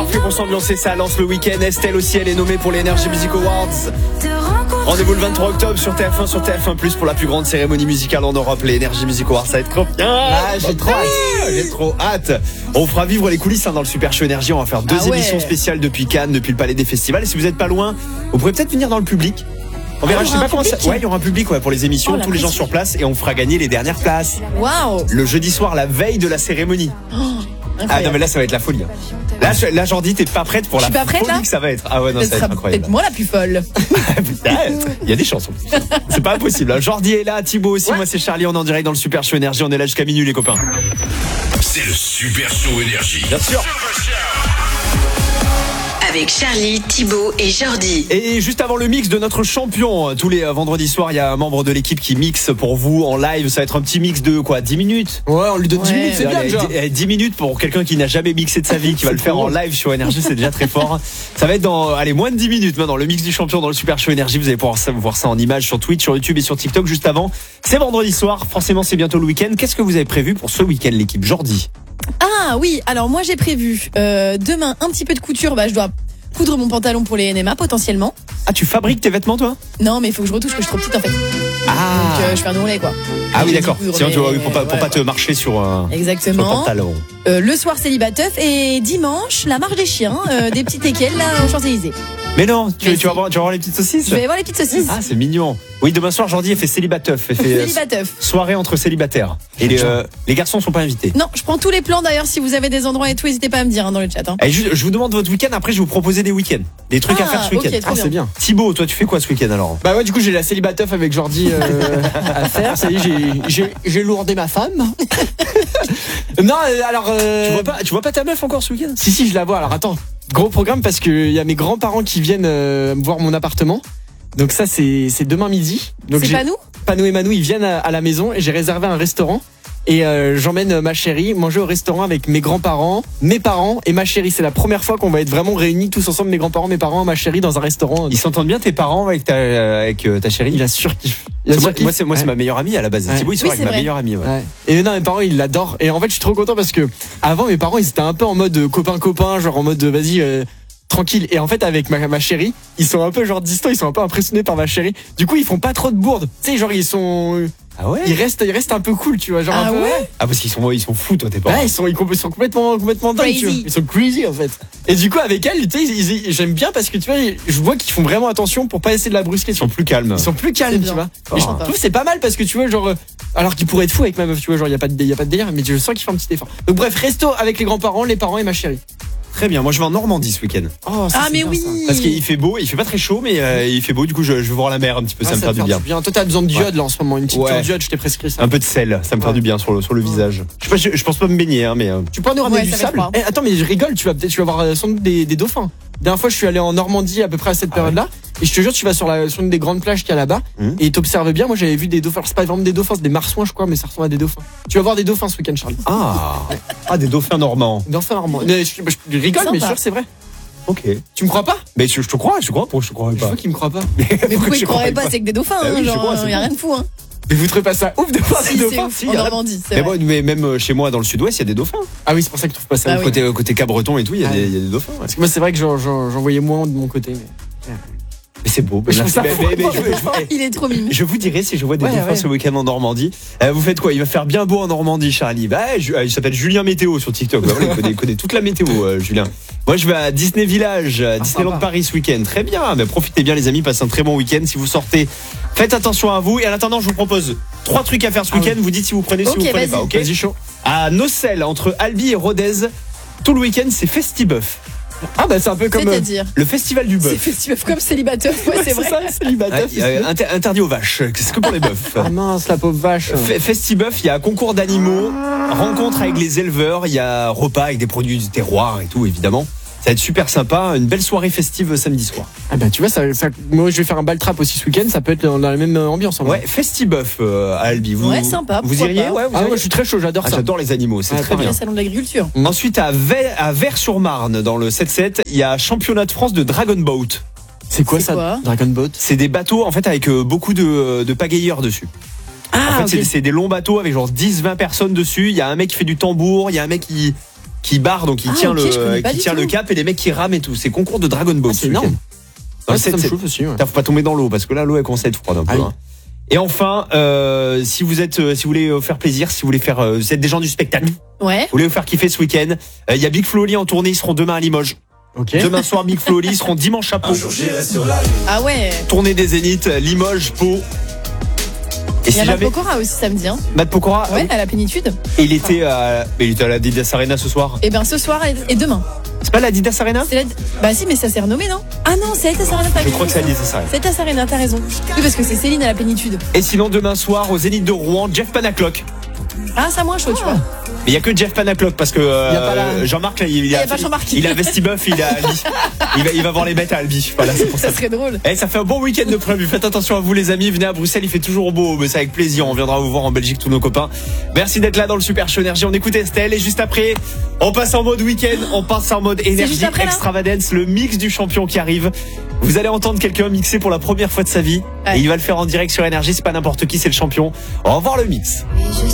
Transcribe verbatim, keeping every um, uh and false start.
Parfait pour s'ambiancer, ça lance le week-end. Estelle aussi, elle est nommée pour les Energy Music Awards. Rendez-vous le vingt-trois octobre sur T F un, sur T F un plus, pour la plus grande cérémonie musicale en Europe, les Energy Music Awards. Ça va être trop bien. Ah, j'ai trop hâte. J'ai trop hâte. On fera vivre les coulisses hein, dans le Super Show Énergie. On va faire deux Ah ouais. émissions spéciales depuis Cannes, depuis le Palais des Festivals. Et si vous n'êtes pas loin, vous pourrez peut-être venir dans le public. On verra, Ah, je sais pas comment ça. public. Ouais, il y aura un public ouais, pour les émissions, Oh, la tous les gens pression. sur place, et on fera gagner les dernières places. Waouh. Le jeudi soir, la veille de la cérémonie. Ah non mais là ça va être la folie. Là, je- là Jordi, t'es pas prête pour Je la suis pas prête, folie là que ça va être. Ah ouais non Ce ça va sera être incroyable. peut-être moi la plus folle. Peut-être. Il y a des chances. en plus. C'est pas impossible. hein. Jordi est là, Thibaut aussi. Moi c'est Charlie. On est en direct dans le Super Show Énergie. On est là jusqu'à minuit les copains. C'est le Super Show Énergie. Bien sûr. Avec Charlie, Thibaut et Jordi. Et juste avant le mix de notre champion, tous les euh, vendredis soirs, il y a un membre de l'équipe qui mixe pour vous en live. Ça va être un petit mix de quoi, dix minutes. Ouais, on lui donne dix Ouais. minutes, c'est bien Allez, déjà. dix- eh, dix minutes pour quelqu'un qui n'a jamais mixé de sa vie, qui va le faire en live sur Énergie, c'est déjà très fort. Ça va être dans, allez, moins de dix minutes maintenant, le mix du champion dans le Super Show Énergie. Vous allez pouvoir ça- voir ça en images sur Twitch, sur YouTube et sur TikTok juste avant. C'est vendredi soir, forcément c'est bientôt le week-end. Qu'est-ce que vous avez prévu pour ce week-end, l'équipe Jordi? Ah oui, alors moi j'ai prévu euh, demain un petit peu de couture. Bah je dois coudre mon pantalon pour les N M A potentiellement. Ah, tu fabriques tes vêtements toi? Non mais il faut que je retouche, que je suis trop petite en fait. Ah, Donc euh, je fais un ourlet quoi. ah oui J'ai d'accord. dit coudre, Sinon tu vois, mais- oui, pour pas, pour ouais, pas te ouais. marcher sur, euh, sur le Exactement. pantalon. Euh, le soir célibateuf et dimanche la marche des chiens, euh, des petits teckels là aux Champs-Élysées. Mais non, tu, Mais tu, vas si. voir, tu vas voir les petites saucisses? Je vais voir les petites saucisses. Ah, c'est mignon. Oui, demain soir, Jordi, elle fait célibateuf. Elle fait euh, Célibateuf. soirée entre célibataires. Et les, euh, les garçons sont pas invités. Non, je prends tous les plans d'ailleurs. Si vous avez des endroits et tout, n'hésitez pas à me dire hein, dans le chat. Hein. Et je, je vous demande votre week-end, après je vais vous proposer des week-ends. Des trucs à Ah, faire ce week-end. ok, trop Ah, c'est bien. Thibaut, toi tu fais quoi ce week-end alors? Bah ouais, du coup j'ai la célibateuf avec Jordi euh, à faire. Ça y est, j'ai- j'ai j'ai lourdé ma femme. Non, euh, alors. euh, Tu vois pas, tu vois pas ta meuf encore ce week-end? Si si, je la vois. Alors attends, gros programme parce que il y a mes grands-parents qui viennent euh, voir mon appartement. Donc ça c'est c'est demain midi. Donc C'est j'ai- pas nous. Panou et Manou ils viennent à, à la maison et j'ai réservé un restaurant. Et euh, j'emmène ma chérie manger au restaurant avec mes grands-parents, mes parents et ma chérie. C'est la première fois qu'on va être vraiment réunis tous ensemble, mes grands-parents, mes parents, ma chérie, dans un restaurant. Ils s'entendent bien tes parents avec ta, euh, avec euh, ta chérie? Il a surkiff. Il a Moi, surkiff. moi, c'est moi c'est Ouais. ma meilleure amie à la base. Ouais. Thibaut il sort Oui, avec c'est ma vrai. meilleure amie. Ouais. Ouais. Et non, mes parents ils l'adorent. Et en fait, je suis trop content parce que avant mes parents ils étaient un peu en mode copain copain, genre en mode vas-y euh, tranquille. Et en fait avec ma, ma chérie, ils sont un peu genre distants, ils sont un peu impressionnés par ma chérie. Du coup ils font pas trop de bourdes. Tu sais genre ils sont, Ah ouais? ils restent, ils restent un peu cool, tu vois, genre Ah un peu. ouais Ah parce qu'ils sont ils sont fous toi tes parents. Ouais, ils sont, ils sont complètement, complètement dingues, tu vois. Crazy. Ils sont crazy en fait. Et du coup avec elle, tu sais, ils- ils- j'aime bien parce que tu vois, je vois qu'ils font vraiment attention pour pas essayer de la brusquer. Ils sont plus calmes. Ils sont plus calmes, C'est tu bien. vois. Oh. Et je trouve que c'est pas mal parce que tu vois, genre, euh, alors qu'ils pourraient être fous avec ma meuf, tu vois, genre, y a pas de, y a pas de délire, mais je sens qu'ils font un petit effort. Donc, bref, resto avec les grands-parents, les parents et ma chérie. Très bien. Moi je vais en Normandie ce week-end. Oh, ça, Ah c'est mais bien, oui. ça. Parce qu'il fait beau, il fait pas très chaud, mais euh, il fait beau. Du coup je, je vais voir la mer un petit peu. Ah, ça me va fait du faire bien. Toi, t'as besoin de diode là en ce moment, une petite Ouais. cure diode, je t'ai prescrit ça. Un peu de sel, ça me fait Ouais. du bien sur le sur le visage. Je, sais pas, je, je pense pas me baigner, hein, mais euh, Tu peux nous ramener Ouais, du ça va être sable. froid. Eh, attends, mais je rigole, tu vas peut-être, tu vas voir euh, sans doute des, des dauphins. La dernière fois, je suis allé en Normandie à peu près à cette Ah période-là, et je te jure, tu vas sur, la, sur une des grandes plages qu'il y a là-bas, Mhm. et t'observes bien. Moi, j'avais vu des dauphins. Alors, c'est pas vraiment des dauphins, c'est des marsouins, je crois, mais ça ressemble à des dauphins. Tu vas voir des dauphins ce week-end, Charlie. ah ah des dauphins normands. Des dauphins normands. Mais Je, je- je rigole, mais je Sympa. sûr que c'est vrai. Ok. Tu me crois pas? Mais je, je te crois, je te crois. Pourquoi je te crois Je pas? vois qu'il me croit pas. Mais pourquoi je ils croiraient crois pas, c'est que des dauphins, Bah hein, oui, je genre, crois, c'est y a bon. rien de fou, hein. Mais vous trouvez pas ça ouf de voir Si, des c'est dauphins? ouf, en Normandie, c'est Mais, vrai. bon, mais même euh, chez moi dans le sud-ouest, il y a des dauphins. Ah oui, c'est pour ça que tu trouves pas ça Bah ouf. oui. Côté euh, côté Cabreton et tout, il y a Ouais. des il y a des dauphins. ouais. Parce que moi, c'est vrai que j'en, j'en, j'en voyais moins de mon côté. Mais... Mais c'est beau. Mais je trouve ça mais- fou. mais- mais je- je- Il est trop mime. Je vous dirai si je vois des Ouais, dauphins ouais. ce week-end en Normandie. Euh, vous faites quoi? Il va faire bien beau en Normandie, Charlie. Bah, je- euh, il s'appelle Julien Météo sur TikTok. Bah, voilà, il, connaît, il connaît toute la météo, euh, Julien. Moi, je vais à Disney Village, à Disneyland sympa. Paris ce week-end. Très bien. Mais profitez bien, les amis. Passez un très bon week-end. Si vous sortez, faites attention à vous. Et en attendant, je vous propose trois trucs à faire ce Ah week-end. Vous dites si vous prenez, si Ok, vous prenez vas-y. pas. Ok. Vas-y, chaud. À Nocelles, entre Albi et Rodez, tout le week-end, c'est Festibuff. Ah bah c'est un peu comme. euh, C'est-à-dire. Le festival du C'est bœuf. festival comme célibateuf, ouais, c'est vrai. ça, célibataire. Ouais, euh, inter- interdit aux vaches. C'est que pour les bœufs. Ah mince, la pauvre vache. Fe- Festibuff, il y a concours d'animaux, rencontre avec les éleveurs, il y a repas avec des produits du terroir et tout, évidemment. Ça va être super sympa, une belle soirée festive samedi soir. Ah bah tu vois, ça, ça- moi je vais faire un bal trap aussi ce week-end, ça peut être dans la même ambiance en Ouais, vrai. Festibuff euh, à Albi. Vous, Ouais, sympa, Vous pourquoi iriez? pas. Ouais, vous Ah iriez moi je suis très chaud, j'adore Ah, ça. j'adore les animaux, c'est Ouais, très pareil. bien. Le salon de l'agriculture. Ensuite, à Ver- à Vers-sur-Marne, dans le sept sept, il y a championnat de France de Dragon Boat. C'est quoi C'est ça quoi Dragon Boat. C'est des bateaux en fait avec euh, beaucoup de, de pagayeurs dessus. Ah En fait, ok. c'est- c'est des longs bateaux avec genre dix vingt personnes dessus. Il y a un mec qui fait du tambour, il y a un mec qui qui barre, donc il Ah, tient ok, le, je connais pas qui du tient tout. le cap et les mecs qui rament et tout. C'est concours de Dragon Ball. Ah, c'est ce énorme. week-end. Ouais, Non, ça c'est- me c'est- chauffe aussi. Ouais. Putain, faut pas tomber dans l'eau parce que là l'eau elle commence à être froide un peu. Ah oui. hein. Et enfin, euh, si vous êtes, euh, si vous voulez euh, faire plaisir, si vous voulez faire, euh, vous êtes des gens du spectacle, vous Ouais. voulez vous faire kiffer ce week-end, il y a Big Flo et Oli en tournée, ils seront demain à Limoges. Ok. Demain soir, Big Flo et Oli, ils seront dimanche à Pau. Ah ouais. Tournée des Zéniths, Limoges, Pau. Et Il y si a Matt jamais Pokora aussi samedi. Hein. Matt Pokora, Ouais, à la plénitude. il était, à, mais il était à la Adidas Arena ce soir. Et ben ce soir et, et demain. C'est pas la Adidas Arena? C'est la... Bah si, mais ça s'est renommé, non? Ah non, c'est Adidas Arena. Je crois que c'est la Adidas Arena. C'est Adidas Arena, t'as raison. Oui, parce que c'est Céline à la plénitude. Et sinon demain soir au Zénith de Rouen, Jeff Panaclock. Ah, ça moins chaud, tu vois. Mais il y a que Jeff Panaclock parce que Y a pas euh, la- Jean-Marc là, il, y a pas Jean-Marc. il a Vestibuff, il a Albi. il va il va voir les bêtes à Albi. Voilà, c'est pour ça. Ça serait drôle. Eh, ça fait un bon week-end de prévu. Faites attention à vous les amis. Venez à Bruxelles, il fait toujours beau, mais c'est avec plaisir. On viendra vous voir en Belgique, tous nos copains. Merci d'être là dans le Super Show Énergie. On écoute Estelle et juste après, on passe en mode week-end, on passe en mode énergie juste après, là extravagance, le mix du champion qui arrive. Vous allez entendre quelqu'un mixer pour la première fois de sa vie Ouais. et il va le faire en direct sur Énergie. C'est pas n'importe qui, c'est le champion. On va voir le mix.